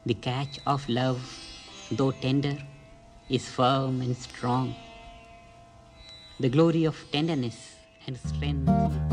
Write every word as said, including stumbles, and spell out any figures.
The catch of love, though tender, is firm and strong. The glory of tenderness and strength